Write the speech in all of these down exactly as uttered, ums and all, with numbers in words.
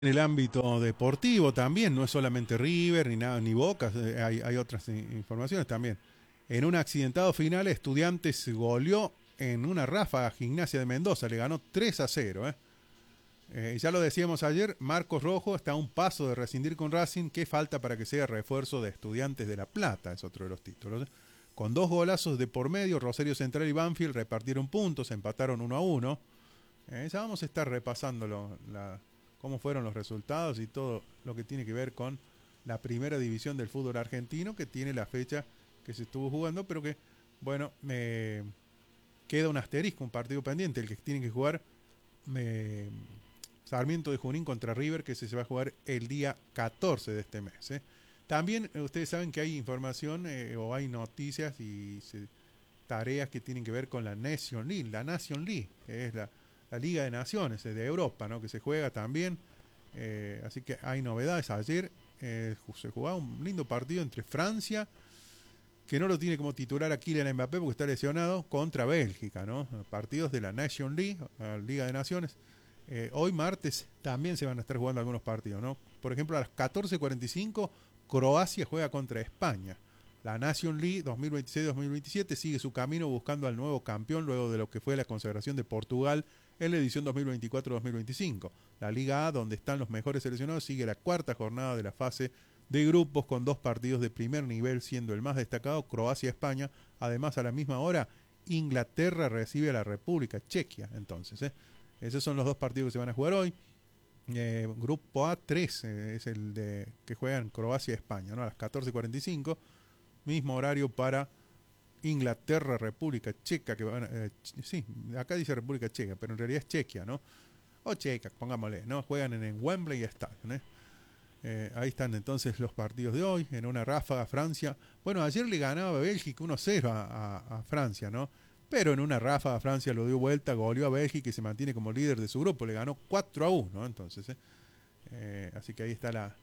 En el ámbito deportivo también, no es solamente River ni nada, ni Boca, eh, hay, hay otras i- informaciones también. En un accidentado final, Estudiantes goleó en una ráfaga a Gimnasia de Mendoza, le ganó tres a cero. ¿eh? Eh, ya lo decíamos ayer, Marcos Rojo está a un paso de rescindir con Racing. ¿Qué falta para que sea refuerzo de Estudiantes de La Plata? Es otro de los títulos. ¿eh? Con dos golazos de por medio, Rosario Central y Banfield repartieron puntos, empataron uno a uno. Eh, ya vamos a estar repasando lo- la- cómo fueron los resultados y todo lo que tiene que ver con la primera división del fútbol argentino, que tiene la fecha que se estuvo jugando, pero que, bueno, me queda un asterisco, un partido pendiente, el que tiene que jugar me, Sarmiento de Junín contra River, que se va a jugar el día catorce de este mes. ¿eh? También eh, ustedes saben que hay información eh, o hay noticias y se, tareas que tienen que ver con la Nation League, la Nation League, que es la, la Liga de Naciones eh, de Europa, ¿no? Que se juega también. Eh, así que hay novedades. Ayer eh, se jugaba un lindo partido entre Francia, que no lo tiene como titular a Kylian Mbappé porque está lesionado, contra Bélgica, ¿no? Partidos de la Nation League, la Liga de Naciones. Eh, hoy martes también se van a estar jugando algunos partidos, ¿no? Por ejemplo, a las catorce cuarenta y cinco Croacia juega contra España. La Nation League dos mil veintiséis dos mil veintisiete sigue su camino buscando al nuevo campeón luego de lo que fue la consagración de Portugal en la edición dos mil veinticuatro dos mil veinticinco. La Liga A, donde están los mejores seleccionados, sigue la cuarta jornada de la fase de grupos con dos partidos de primer nivel, siendo el más destacado Croacia-España. Además, a la misma hora, Inglaterra recibe a la República Chequia. Entonces, ¿eh? esos son los dos partidos que se van a jugar hoy. Eh, grupo A tres eh, es el de que juegan Croacia-España, ¿no? A las catorce cuarenta y cinco. Mismo horario para Inglaterra, República Checa, que van, eh, sí, acá dice República Checa, pero en realidad es Chequia, ¿no? O Checa, pongámosle, ¿no? Juegan en el Wembley Stadium, ¿eh? Eh, ahí están entonces los partidos de hoy, en una ráfaga Francia. Bueno, ayer le ganaba a Bélgica uno cero a, a, a Francia, ¿no? Pero en una ráfaga Francia lo dio vuelta, goleó a Bélgica y se mantiene como líder de su grupo, le ganó cuatro a uno, entonces, ¿eh? Eh, así que ahí está la,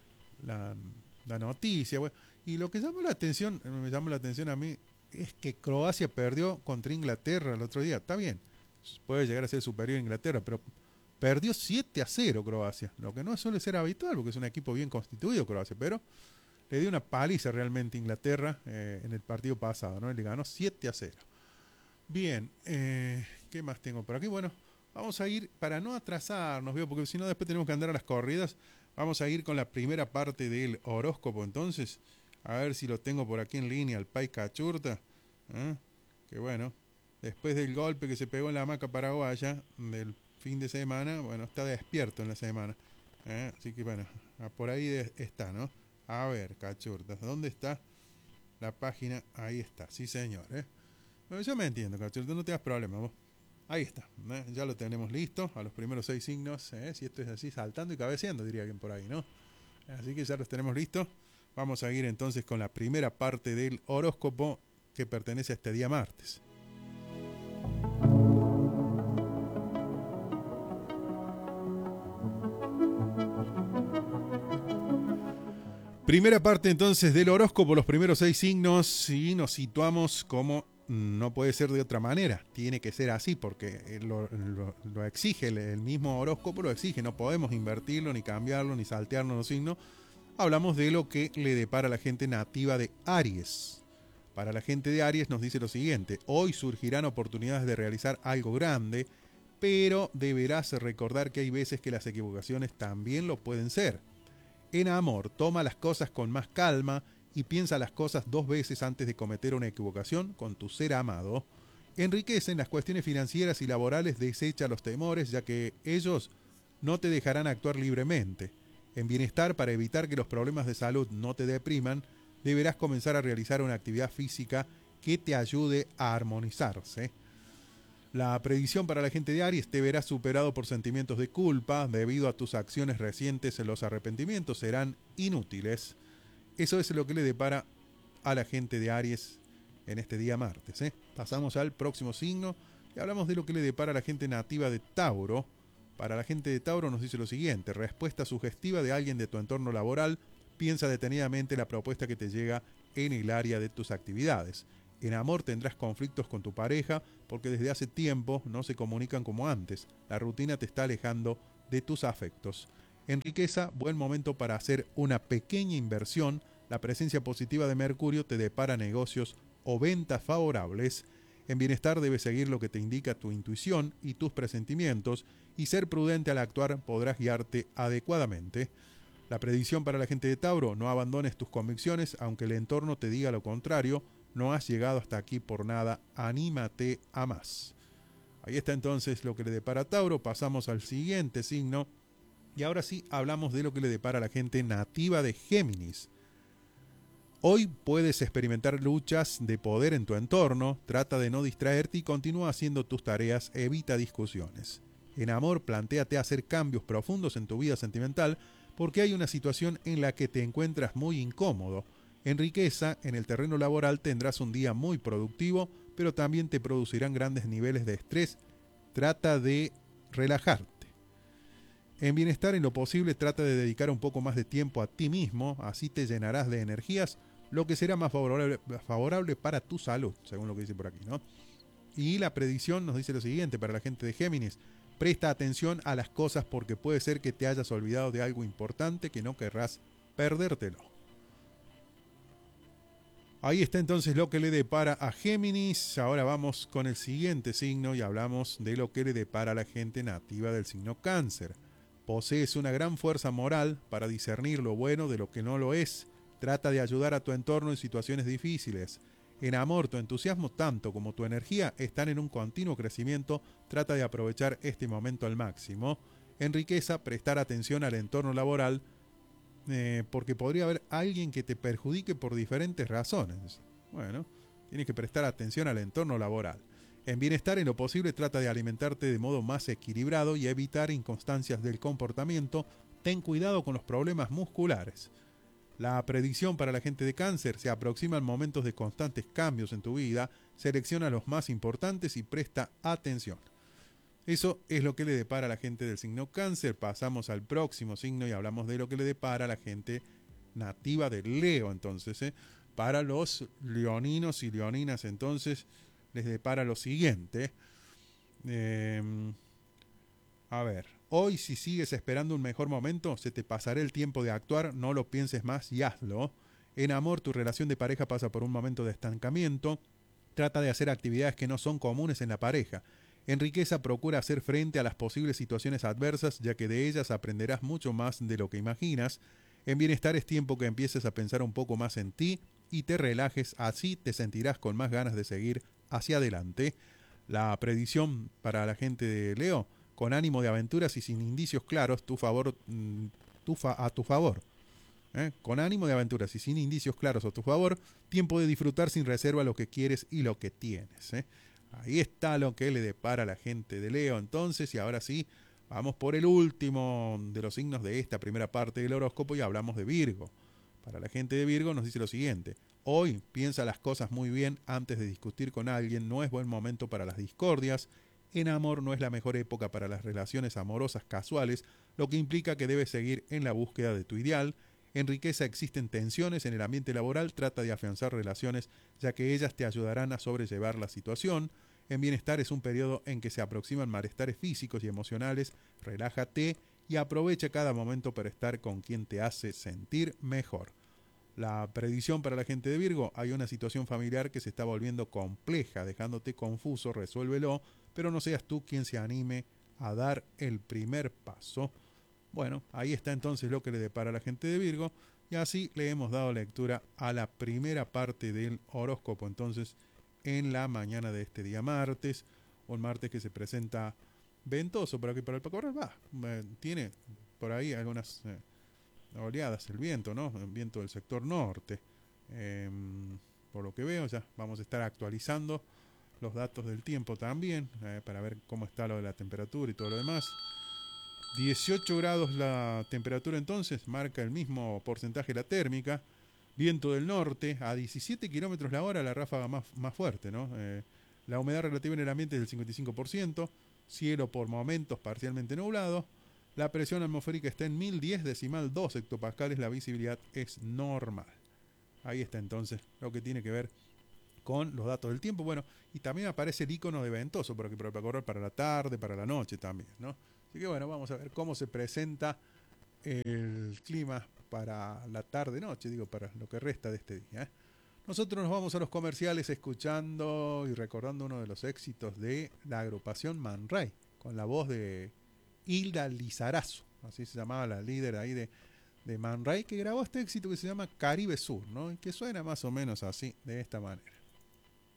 la, la noticia. Bueno, y lo que llama la atención, me llama la atención a mí, es que Croacia perdió contra Inglaterra el otro día. Está bien, puede llegar a ser superior a Inglaterra, pero perdió siete a cero Croacia, lo que no suele ser habitual, porque es un equipo bien constituido Croacia, pero le dio una paliza realmente a Inglaterra eh, en el partido pasado, ¿no? Y le ganó siete a cero. Bien, eh, ¿qué más tengo por aquí? Bueno, vamos a ir, para no atrasarnos, veo, porque si no después tenemos que andar a las corridas, vamos a ir con la primera parte del horóscopo entonces, a ver si lo tengo por aquí en línea, el Pai Cachurta, ¿eh? Que bueno, después del golpe que se pegó en la hamaca paraguaya del fin de semana, bueno, está despierto en la semana, ¿eh? Así que bueno, por ahí está, ¿no? A ver, Cachurta, ¿dónde está la página? Ahí está, sí señor, ¿eh? Bueno, yo me entiendo, Cachorro, no te das problema vos. Ahí está, ¿eh? Ya lo tenemos listo, a los primeros seis signos, ¿eh? Si esto es así, saltando y cabeceando, diría alguien por ahí, ¿no? Así que ya los tenemos listos. Vamos a ir entonces con la primera parte del horóscopo que pertenece a este día martes. Primera parte entonces del horóscopo, los primeros seis signos, y nos situamos como no puede ser de otra manera, tiene que ser así porque lo, lo, lo exige, el, el mismo horóscopo lo exige, no podemos invertirlo, ni cambiarlo, ni saltearnos los signos. Hablamos de lo que le depara a la gente nativa de Aries. Para la gente de Aries nos dice lo siguiente: hoy surgirán oportunidades de realizar algo grande, pero deberás recordar que hay veces que las equivocaciones también lo pueden ser. En amor, toma las cosas con más calma y piensa las cosas dos veces antes de cometer una equivocación con tu ser amado. Enriquece en las cuestiones financieras y laborales, desecha los temores, ya que ellos no te dejarán actuar libremente. En bienestar, para evitar que los problemas de salud no te depriman, deberás comenzar a realizar una actividad física que te ayude a armonizarse. La predicción para la gente de Aries: te verás superado por sentimientos de culpa debido a tus acciones recientes. Los arrepentimientos serán inútiles. Eso es lo que le depara a la gente de Aries en este día martes, ¿eh? Pasamos al próximo signo y hablamos de lo que le depara a la gente nativa de Tauro. Para la gente de Tauro nos dice lo siguiente: respuesta sugestiva de alguien de tu entorno laboral. Piensa detenidamente la propuesta que te llega en el área de tus actividades. En amor, tendrás conflictos con tu pareja porque desde hace tiempo no se comunican como antes. La rutina te está alejando de tus afectos. En riqueza, buen momento para hacer una pequeña inversión. La presencia positiva de Mercurio te depara negocios o ventas favorables. En bienestar debes seguir lo que te indica tu intuición y tus presentimientos, y ser prudente al actuar podrás guiarte adecuadamente. La predicción para la gente de Tauro: no abandones tus convicciones, aunque el entorno te diga lo contrario. No has llegado hasta aquí por nada, anímate a más. Ahí está entonces lo que le depara a Tauro. Pasamos al siguiente signo. Y ahora sí, hablamos de lo que le depara a la gente nativa de Géminis. Hoy puedes experimentar luchas de poder en tu entorno. Trata de no distraerte y continúa haciendo tus tareas. Evita discusiones. En amor, plantéate hacer cambios profundos en tu vida sentimental, porque hay una situación en la que te encuentras muy incómodo. En riqueza, en el terreno laboral tendrás un día muy productivo, pero también te producirán grandes niveles de estrés. Trata de relajarte. En bienestar, en lo posible, trata de dedicar un poco más de tiempo a ti mismo, así te llenarás de energías, lo que será más favorable, favorable para tu salud, según lo que dice por aquí, ¿no? Y la predicción nos dice lo siguiente para la gente de Géminis: presta atención a las cosas porque puede ser que te hayas olvidado de algo importante que no querrás perdértelo. Ahí está entonces lo que le depara a Géminis. Ahora vamos con el siguiente signo y hablamos de lo que le depara a la gente nativa del signo Cáncer. Posees una gran fuerza moral para discernir lo bueno de lo que no lo es. Trata de ayudar a tu entorno en situaciones difíciles. En amor, tu entusiasmo tanto como tu energía están en un continuo crecimiento. Trata de aprovechar este momento al máximo. En riqueza, prestar atención al entorno laboral, eh, porque podría haber alguien que te perjudique por diferentes razones. Bueno, tienes que prestar atención al entorno laboral. En bienestar, en lo posible, trata de alimentarte de modo más equilibrado y evitar inconstancias del comportamiento. Ten cuidado con los problemas musculares. La predicción para la gente de Cáncer: se aproximan momentos de constantes cambios en tu vida. Selecciona los más importantes y presta atención. Eso es lo que le depara a la gente del signo Cáncer. Pasamos al próximo signo y hablamos de lo que le depara a la gente nativa de Leo. Entonces, ¿eh? para los leoninos y leoninas, entonces, les depara lo siguiente. Eh, a ver, hoy, si sigues esperando un mejor momento, se te pasará el tiempo de actuar. No lo pienses más y hazlo. En amor, tu relación de pareja pasa por un momento de estancamiento. Trata de hacer actividades que no son comunes en la pareja. En riqueza, procura hacer frente a las posibles situaciones adversas, ya que de ellas aprenderás mucho más de lo que imaginas. En bienestar, es tiempo que empieces a pensar un poco más en ti y te relajes. Así te sentirás con más ganas de seguir hacia adelante. La predicción para la gente de Leo: con ánimo de aventuras y sin indicios claros, tu favor, tu fa, a tu favor. ¿Eh? Con ánimo de aventuras y sin indicios claros a tu favor, tiempo de disfrutar sin reserva lo que quieres y lo que tienes. ¿eh? Ahí está lo que le depara a la gente de Leo. Entonces, y ahora sí, vamos por el último de los signos de esta primera parte del horóscopo y hablamos de Virgo. Para la gente de Virgo nos dice lo siguiente: hoy piensa las cosas muy bien antes de discutir con alguien. No es buen momento para las discordias. En amor, no es la mejor época para las relaciones amorosas casuales, lo que implica que debes seguir en la búsqueda de tu ideal. En riqueza, existen tensiones en el ambiente laboral. Trata de afianzar relaciones, ya que ellas te ayudarán a sobrellevar la situación. En bienestar, es un periodo en que se aproximan malestares físicos y emocionales. Relájate y aprovecha cada momento para estar con quien te hace sentir mejor. La predicción para la gente de Virgo: hay una situación familiar que se está volviendo compleja, dejándote confuso. Resuélvelo, pero no seas tú quien se anime a dar el primer paso. Bueno, ahí está entonces lo que le depara a la gente de Virgo, y así le hemos dado lectura a la primera parte del horóscopo. Entonces, en la mañana de este día martes, un martes que se presenta ventoso por aquí para el Pacorral, va, eh, tiene por ahí algunas eh, oleadas el viento, ¿no? El viento del sector norte. Eh, por lo que veo, ya vamos a estar actualizando los datos del tiempo también, eh, para ver cómo está lo de la temperatura y todo lo demás. dieciocho grados la temperatura, entonces marca el mismo porcentaje la térmica. Viento del norte a diecisiete kilómetros la hora, la ráfaga más, más fuerte, ¿no? Eh, la humedad relativa en el ambiente es del cincuenta y cinco por ciento. Cielo por momentos parcialmente nublado. La presión atmosférica está en mil diez decimal dos hectopascales. La visibilidad es normal. Ahí está entonces lo que tiene que ver con los datos del tiempo. Bueno, y también aparece el icono de ventoso por aquí por el Pacorral para la tarde, para la noche también, ¿no? Así que bueno, vamos a ver cómo se presenta el clima para la tarde-noche, digo, para lo que resta de este día. ¿eh? Nosotros nos vamos a los comerciales escuchando y recordando uno de los éxitos de la agrupación Man Ray, con la voz de Hilda Lizarazo, así se llamaba la líder ahí de, de Man Ray, que grabó este éxito que se llama Caribe Sur, ¿no? Y que suena más o menos así, de esta manera.